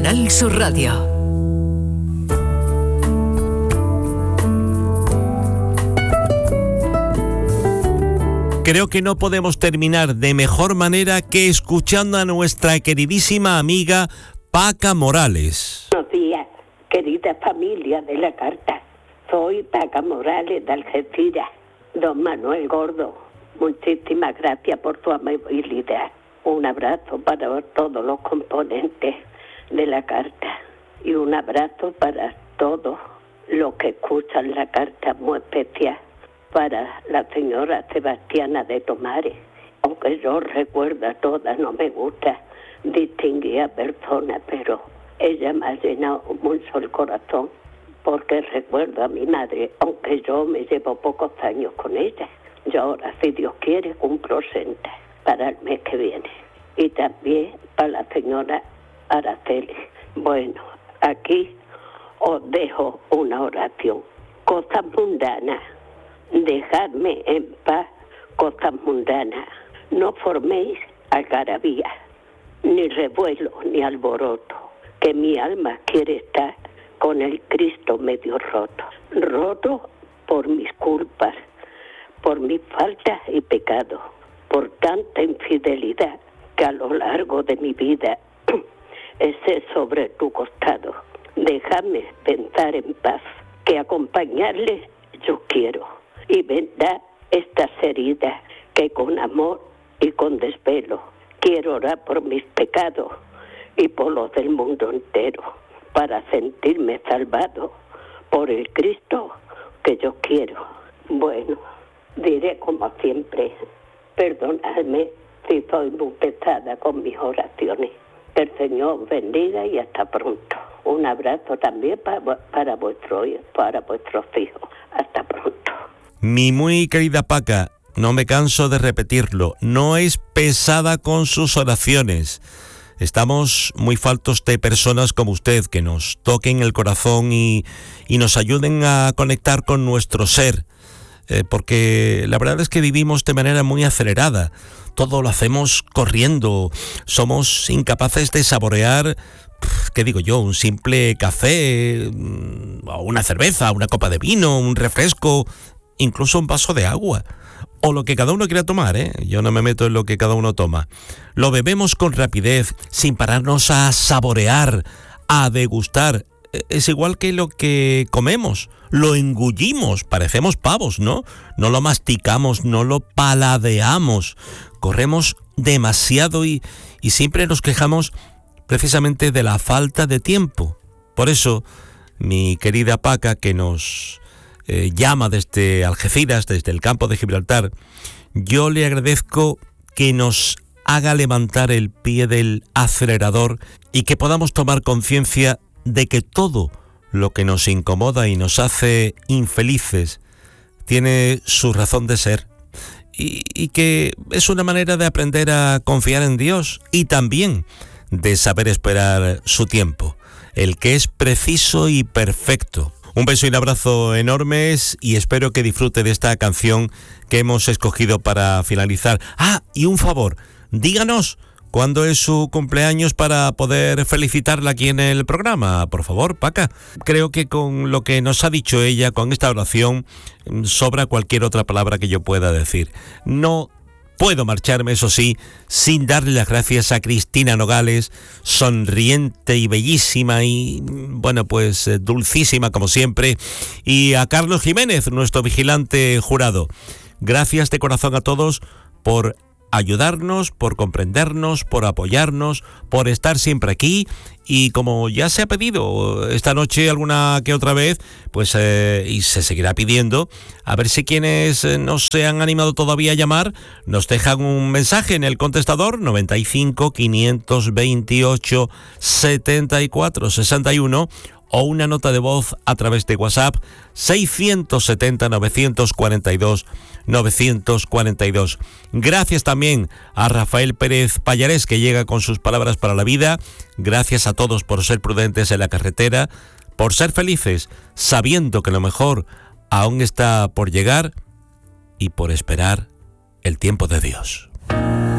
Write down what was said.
Canal Sur Radio. Creo que no podemos terminar de mejor manera que escuchando a nuestra queridísima amiga Paca Morales. Buenos días, querida familia de la carta. Soy Paca Morales de Algeciras. Don Manuel Gordo, muchísimas gracias por tu amabilidad. Un abrazo para todos los componentes de la carta y un abrazo para todos los que escuchan la carta, muy especial para la señora Sebastiana de Tomares. Aunque yo recuerdo a todas, no me gusta distinguir a personas, pero ella me ha llenado mucho el corazón porque recuerdo a mi madre, aunque yo me llevo pocos años con ella. Yo ahora, si Dios quiere, cumplo 60 para el mes que viene. Y también para la señora Araceli. Bueno, aquí os dejo una oración. Cosas mundanas. Dejadme en paz, cosas mundanas. No forméis algarabía, ni revuelo, ni alboroto, que mi alma quiere estar con el Cristo medio roto. Roto por mis culpas, por mis faltas y pecados, por tanta infidelidad que a lo largo de mi vida esté sobre tu costado. Déjame pensar en paz, que acompañarle yo quiero. Y vendrá estas heridas que con amor y con desvelo quiero orar por mis pecados y por los del mundo entero, para sentirme salvado por el Cristo que yo quiero. Bueno, diré como siempre, perdonadme si soy muy pesada con mis oraciones. Que el Señor bendiga y hasta pronto. Un abrazo también para vuestros hijos. Hasta pronto. Mi muy querida Paca, no me canso de repetirlo, no es pesada con sus oraciones. Estamos muy faltos de personas como usted que nos toquen el corazón y nos ayuden a conectar con nuestro ser. Porque la verdad es que vivimos de manera muy acelerada. Todo lo hacemos corriendo. Somos incapaces de saborear, ¿qué digo yo? Un simple café, o una cerveza, una copa de vino, un refresco, incluso un vaso de agua. O lo que cada uno quiera tomar, ¿eh? Yo no me meto en lo que cada uno toma. Lo bebemos con rapidez, sin pararnos a saborear, a degustar. Es igual que lo que comemos. Lo engullimos, parecemos pavos, ¿no? No lo masticamos, no lo paladeamos. Corremos demasiado y siempre nos quejamos precisamente de la falta de tiempo. Por eso, mi querida Paca, que nos llama desde Algeciras, desde el campo de Gibraltar, yo le agradezco que nos haga levantar el pie del acelerador y que podamos tomar conciencia de que todo lo que nos incomoda y nos hace infelices tiene su razón de ser y que es una manera de aprender a confiar en Dios y también de saber esperar su tiempo, el que es preciso y perfecto. Un beso y un abrazo enormes y espero que disfrute de esta canción que hemos escogido para finalizar. Ah, y un favor, díganos cuándo es su cumpleaños para poder felicitarla aquí en el programa, por favor, Paca. Creo que con lo que nos ha dicho ella, con esta oración, sobra cualquier otra palabra que yo pueda decir. No puedo marcharme, eso sí, sin darle las gracias a Cristina Nogales, sonriente y bellísima y, bueno, pues dulcísima como siempre, y a Carlos Jiménez, nuestro vigilante jurado. Gracias de corazón a todos por ayudarnos, por comprendernos, por apoyarnos, por estar siempre aquí y como ya se ha pedido esta noche alguna que otra vez, pues y se seguirá pidiendo, a ver si quienes no se han animado todavía a llamar nos dejan un mensaje en el contestador 95 528 74 61 o una nota de voz a través de WhatsApp 670 942 942. Gracias también a Rafael Pérez Pallarés, que llega con sus palabras para la vida. Gracias a todos por ser prudentes en la carretera, por ser felices, sabiendo que lo mejor aún está por llegar y por esperar el tiempo de Dios.